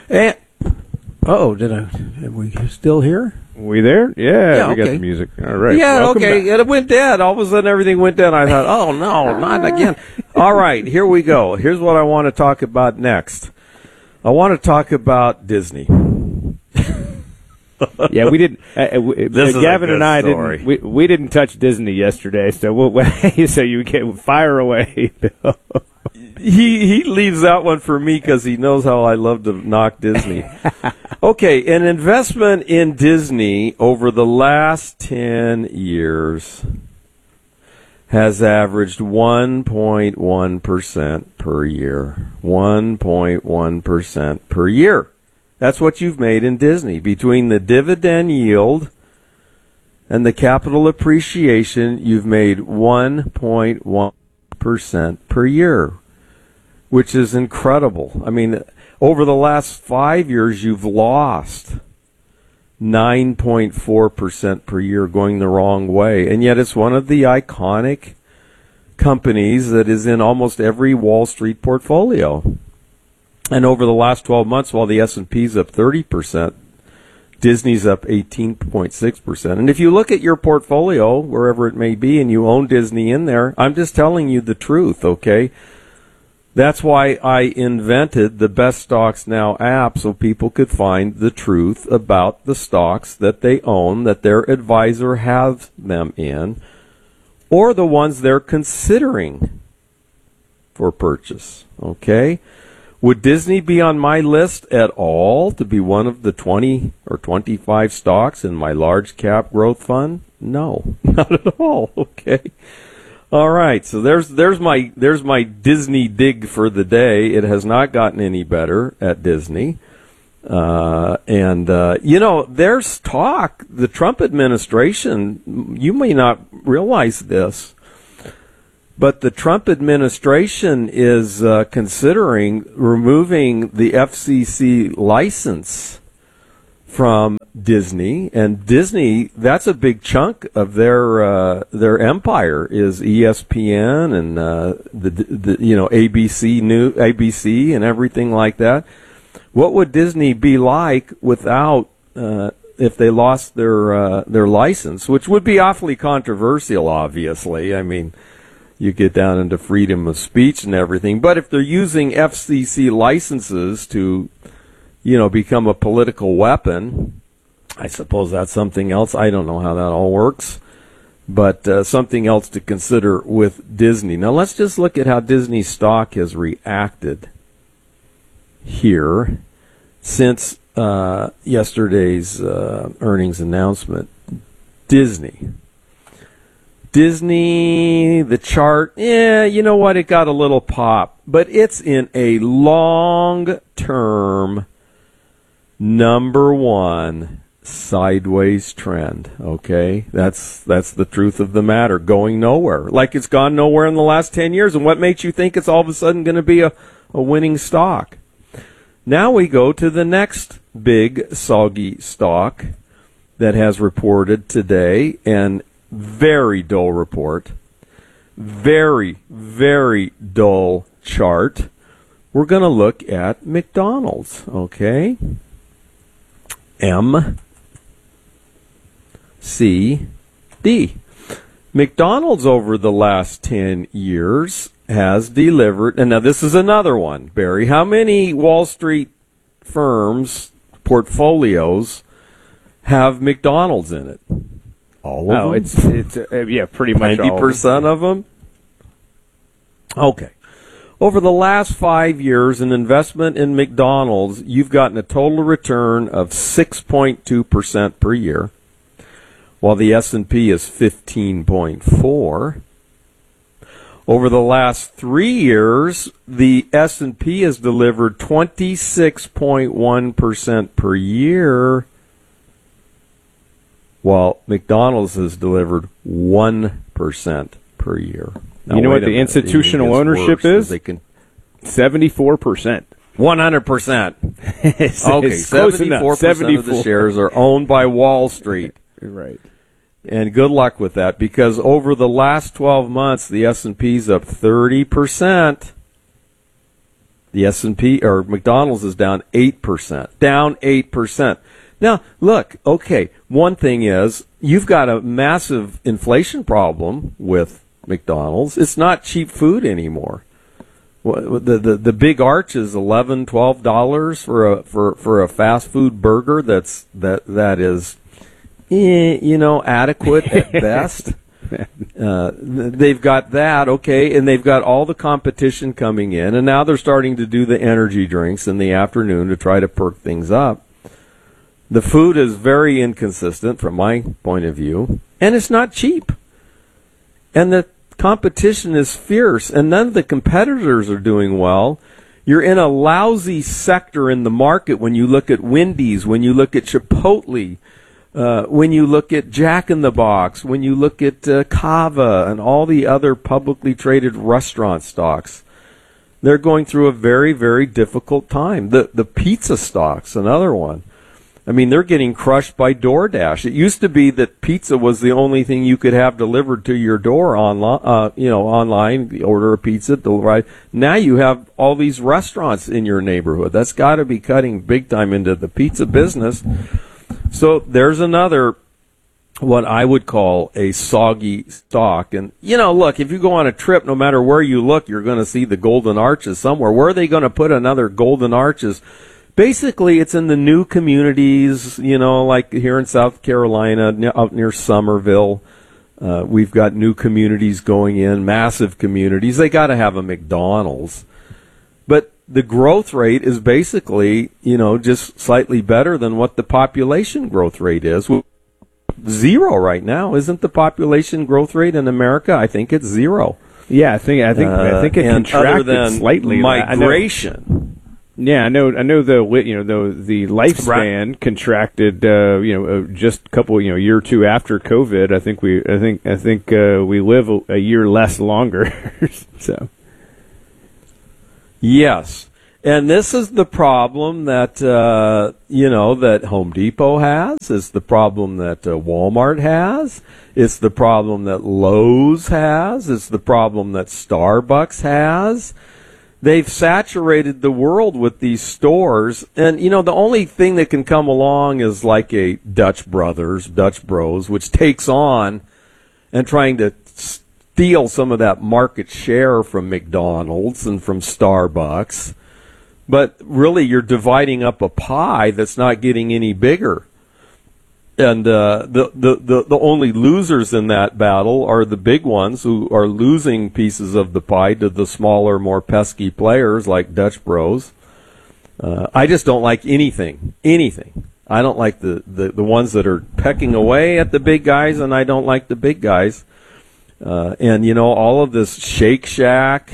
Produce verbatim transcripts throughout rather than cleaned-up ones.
And, oh, did I? Are we still here? We there? Yeah, Yeah, we got okay. the music. All right. Yeah, Welcome okay. back. It went dead. All of a sudden, everything went dead. I thought, oh, no, not again. All right, here we go. Here's what I want to talk about next. I want to talk about Disney. Yeah, we didn't. Uh, w- This is a Gavin good and I story. didn't. We, we didn't touch Disney yesterday, so we'll, so you can fire away. He he leaves that one for me because he knows how I love to knock Disney. Okay, an investment in Disney over the last ten years has averaged one point one percent per year. one point one percent per year. That's what you've made in Disney. Between the dividend yield and the capital appreciation, you've made one point one percent per year, which is incredible. I mean, over the last five years, you've lost nine point four percent per year going the wrong way. And yet it's one of the iconic companies that is in almost every Wall Street portfolio. And over the last twelve months, while the S and P's up thirty percent, Disney's up eighteen point six percent. And if you look at your portfolio, wherever it may be, and you own Disney in there, I'm just telling you the truth, okay? That's why I invented the Best Stocks Now app, so people could find the truth about the stocks that they own, that their advisor has them in, or the ones they're considering for purchase, okay? Would Disney be on my list at all to be one of the twenty or twenty-five stocks in my large cap growth fund? No, not at all, okay? All right, so there's there's my there's my Disney dig for the day. It has not gotten any better at Disney. Uh, and, uh, you know, there's talk, the Trump administration, you may not realize this, but the Trump administration is uh, considering removing the F C C license from Disney, and Disney, that's a big chunk of their uh, their empire is E S P N and uh, the, the you know A B C new A B C and everything like that. What would Disney be like without uh, if they lost their uh, their license, which would be awfully controversial, obviously. I mean, you get down into freedom of speech and everything. But if they're using F C C licenses to, you know, become a political weapon, I suppose that's something else. I don't know how that all works, but uh, something else to consider with Disney. Now, let's just look at how Disney stock has reacted here since uh, yesterday's uh, earnings announcement. Disney. Disney, the chart, yeah, you know what? It got a little pop, but it's in a long-term number one sideways trend, okay? That's that's the truth of the matter, going nowhere. Like it's gone nowhere in the last ten years, and what makes you think it's all of a sudden going to be a, a winning stock? Now we go to the next big soggy stock that has reported today, and very dull report, very, very dull chart. We're going to look at McDonald's, okay? M C D. McDonald's over the last ten years has delivered, and now this is another one, Barry. How many Wall Street firms, portfolios, have McDonald's in it? All of oh, them? it's it's uh, yeah, pretty much ninety percent of them. Okay. Over the last five years, an investment in McDonald's, you've gotten a total return of six point two percent per year, while the S and P is fifteen point four. Over the last three years, the S and P has delivered twenty-six point one percent per year, while McDonald's has delivered one percent per year. Now, you know what a the minute. institutional It is ownership worse, is? They can seventy-four percent. one hundred percent. Okay, It's close seventy-four enough. percent of the shares are owned by Wall Street. Right. And good luck with that, because over the last twelve months, the S and P's up thirty percent. The S and P or McDonald's is down eight percent. Down eight percent. Now, look, okay, one thing is you've got a massive inflation problem with McDonald's. It's not cheap food anymore. The the, the big arch is eleven dollars, twelve dollars for a for, for a fast food burger that's that that is eh, you know, adequate at best. Uh, they've got that, okay, and they've got all the competition coming in, and now they're starting to do the energy drinks in the afternoon to try to perk things up. The food is very inconsistent from my point of view, and it's not cheap. And the competition is fierce, and none of the competitors are doing well. You're in a lousy sector in the market when you look at Wendy's, when you look at Chipotle, uh, when you look at Jack in the Box, when you look at uh, Cava and all the other publicly traded restaurant stocks. They're going through a very, very difficult time. The the pizza stocks, another one. I mean, they're getting crushed by DoorDash. It used to be that pizza was the only thing you could have delivered to your door online. Uh, you know, online, you order a pizza, deliver. Now you have all these restaurants in your neighborhood. That's got to be cutting big time into the pizza business. So there's another, what I would call a soggy stock. And, you know, look, if you go on a trip, no matter where you look, you're going to see the Golden Arches somewhere. Where are they going to put another Golden Arches? Basically, it's in the new communities, you know, like here in South Carolina, out near Somerville. Uh, we've got new communities going in, massive communities. They got to have a McDonald's. But the growth rate is basically, you know, just slightly better than what the population growth rate is. Zero right now. Isn't the population growth rate in America? I think it's zero. Yeah, I think I think uh, I think it contracted other than slightly. Migration. Yeah, I know. I know the you know the the lifespan right. contracted. Uh, you know, uh, just a couple you know year or two after COVID. I think we. I think. I think uh, we live a, a year less longer. So. Yes, and this is the problem that uh, you know that Home Depot has. It's the problem that uh, Walmart has. It's the problem that Lowe's has. It's the problem that Starbucks has. They've saturated the world with these stores, and you know the only thing that can come along is like a Dutch Brothers, Dutch Bros, which takes on and trying to steal some of that market share from McDonald's and from Starbucks. But really, you're dividing up a pie that's not getting any bigger. And uh, the, the, the, the only losers in that battle are the big ones who are losing pieces of the pie to the smaller, more pesky players like Dutch Bros. Uh, I just don't like anything, anything. I don't like the, the, the ones that are pecking away at the big guys, and I don't like the big guys. Uh, and, you know, all of this Shake Shack,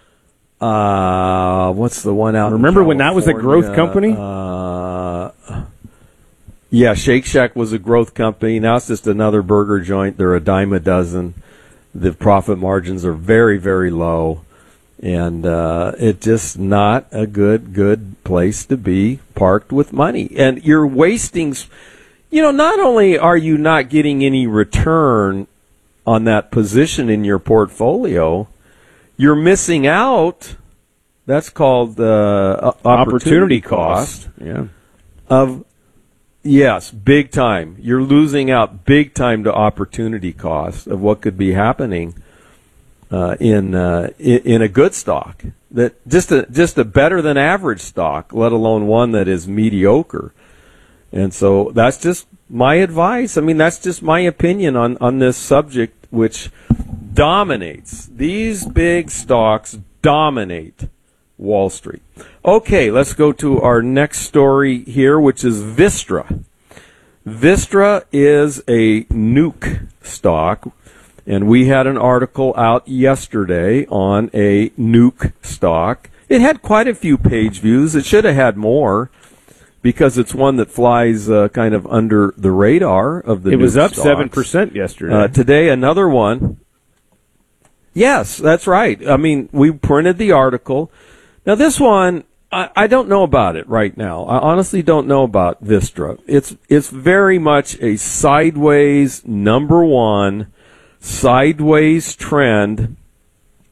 uh, what's the one out Remember in when that was a growth company? Uh, Yeah, Shake Shack was a growth company. Now it's just another burger joint. They're a dime a dozen. The profit margins are very, very low. And uh, it's just not a good, good place to be parked with money. And you're wasting, you know, not only are you not getting any return on that position in your portfolio, you're missing out. That's called uh, opportunity, opportunity cost. cost. Yeah. Of Yes, big time. You're losing out big time to opportunity cost of what could be happening uh, in, uh, in in a good stock. That just a just a better than average stock, let alone one that is mediocre. And so that's just my advice. I mean, that's just my opinion on, on this subject, which dominates. These big stocks dominate Wall Street. Okay, let's go to our next story here, which is Vistra. Vistra is a nuke stock, and we had an article out yesterday on a nuke stock. It had quite a few page views. It should have had more because it's one that flies uh, kind of under the radar of the It was up stocks. seven percent yesterday. Uh, today, another one. Yes, that's right. I mean, we printed the article. Now, this one, I, I don't know about it right now. I honestly don't know about Vistra. It's it's very much a sideways, number one, sideways trend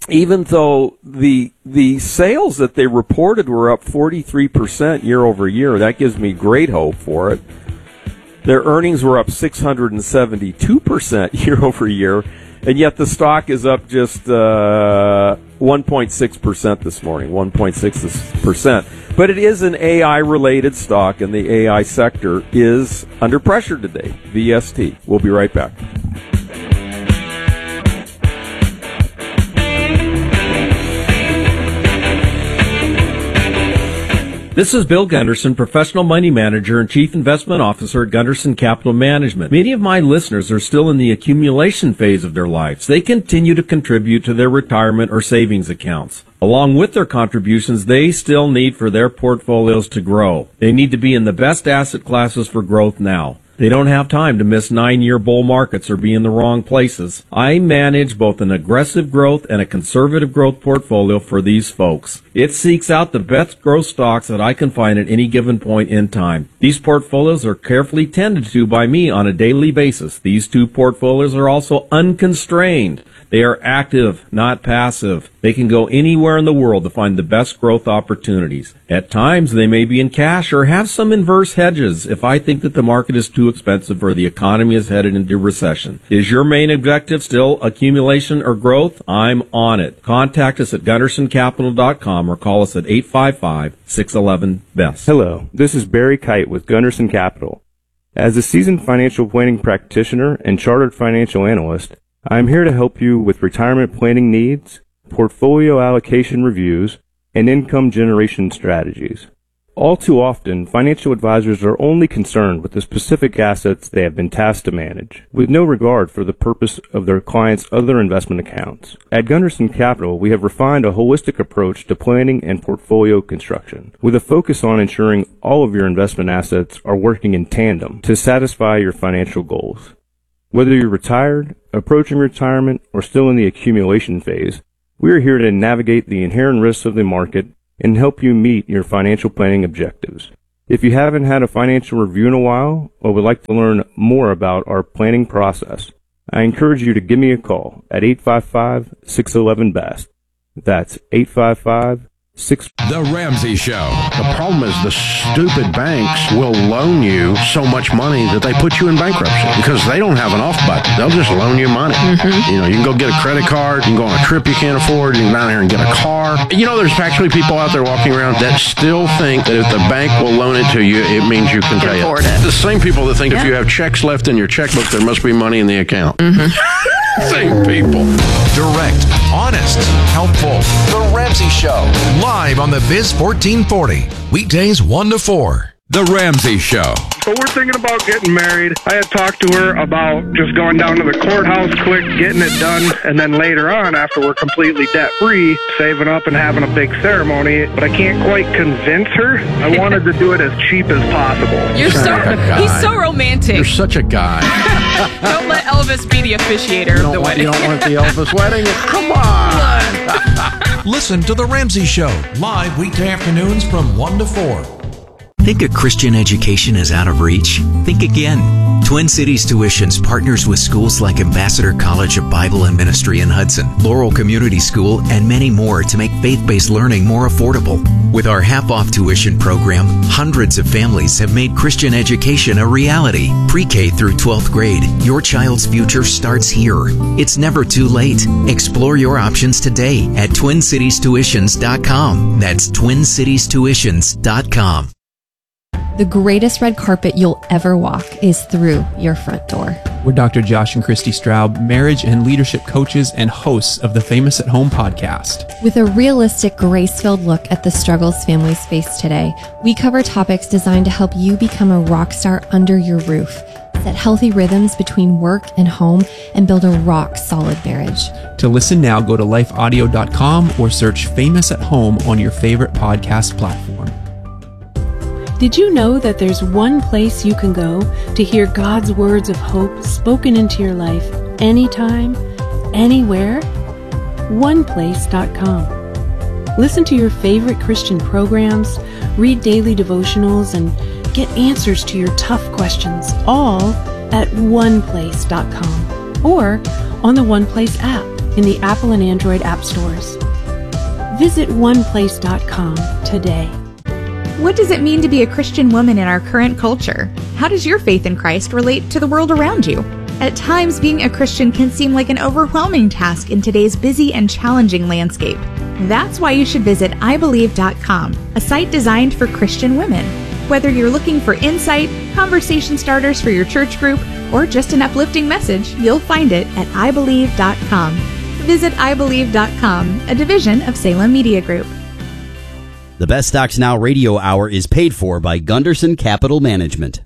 even though the the sales that they reported were up forty-three percent year over year, that gives me great hope for it. Their earnings were up six hundred seventy-two percent year over year, and yet the stock is up just uh, one point six percent this morning, one point six percent. But it is an A I-related stock, and the A I sector is under pressure today. V S T. We'll be right back. This is Bill Gunderson, Professional Money Manager and Chief Investment Officer at Gunderson Capital Management. Many of my listeners are still in the accumulation phase of their lives. They continue to contribute to their retirement or savings accounts. Along with their contributions, they still need for their portfolios to grow. They need to be in the best asset classes for growth now. They don't have time to miss nine-year bull markets or be in the wrong places. I manage both an aggressive growth and a conservative growth portfolio for these folks. It seeks out the best growth stocks that I can find at any given point in time. These portfolios are carefully tended to by me on a daily basis. These two portfolios are also unconstrained. They are active, not passive. They can go anywhere in the world to find the best growth opportunities. At times, they may be in cash or have some inverse hedges if I think that the market is too expensive or the economy is headed into recession. Is your main objective still accumulation or growth? I'm on it. Contact us at gunderson capital dot com or call us at eight five five, six one one, B E S. Hello, this is Barry Kite with Gunderson Capital. As a seasoned financial planning practitioner and chartered financial analyst, I am here to help you with retirement planning needs, portfolio allocation reviews, and income generation strategies. All too often, financial advisors are only concerned with the specific assets they have been tasked to manage, with no regard for the purpose of their clients' other investment accounts. At Gunderson Capital, we have refined a holistic approach to planning and portfolio construction, with a focus on ensuring all of your investment assets are working in tandem to satisfy your financial goals. Whether you're retired, approaching retirement, or still in the accumulation phase, we are here to navigate the inherent risks of the market and help you meet your financial planning objectives. If you haven't had a financial review in a while or would like to learn more about our planning process, I encourage you to give me a call at eight five five, six one one, B E S. That's eight five five, six one one. The Ramsey Show. The problem is the stupid banks will loan you so much money that they put you in bankruptcy because they don't have an off button. They'll just loan you money. Mm-hmm. You know, you can go get a credit card, you can go on a trip you can't afford, you can go down here and get a car. You know, there's actually people out there walking around that still think that if the bank will loan it to you, it means you can pay it. it. The same people that think yeah. if you have checks left in your checkbook, there must be money in the account. Mm-hmm. Same people. Direct, honest, helpful. The Ramsey Show. Live on the Biz fourteen forty. Weekdays one to four. The Ramsey Show. But we're thinking about getting married. I had talked to her about just going down to the courthouse quick, getting it done, and then later on, after we're completely debt-free, saving up and having a big ceremony. But I can't quite convince her. I wanted to do it as cheap as possible. You're so, he's so romantic. You're such a guy. Don't let Elvis be the officiator of the want, wedding. You don't want the Elvis wedding? Come on. Listen to The Ramsey Show, live weekday afternoons from one to four. Think a Christian education is out of reach? Think again. Twin Cities Tuitions partners with schools like Ambassador College of Bible and Ministry in Hudson, Laurel Community School, and many more to make faith-based learning more affordable. With our half-off tuition program, hundreds of families have made Christian education a reality. Pre-K through twelfth grade, your child's future starts here. It's never too late. Explore your options today at twin cities tuitions dot com. That's twin cities tuitions dot com. The greatest red carpet you'll ever walk is through your front door. We're Doctor Josh and Christy Straub, marriage and leadership coaches and hosts of the Famous at Home podcast. With a realistic, grace-filled look at the struggles families face today, we cover topics designed to help you become a rock star under your roof, set healthy rhythms between work and home, and build a rock-solid marriage. To listen now, go to life audio dot com or search Famous at Home on your favorite podcast platform. Did you know that there's one place you can go to hear God's words of hope spoken into your life anytime, anywhere? one place dot com. Listen to your favorite Christian programs, read daily devotionals, and get answers to your tough questions, all at one place dot com or on the OnePlace app. in the Apple and Android app stores. Visit one place dot com today. What does it mean to be a Christian woman in our current culture? How does your faith in Christ relate to the world around you? At times, being a Christian can seem like an overwhelming task in today's busy and challenging landscape. That's why you should visit i believe dot com, a site designed for Christian women. Whether you're looking for insight, conversation starters for your church group, or just an uplifting message, you'll find it at i believe dot com. Visit i believe dot com, a division of Salem Media Group. The Best Stocks Now radio hour is paid for by Gunderson Capital Management.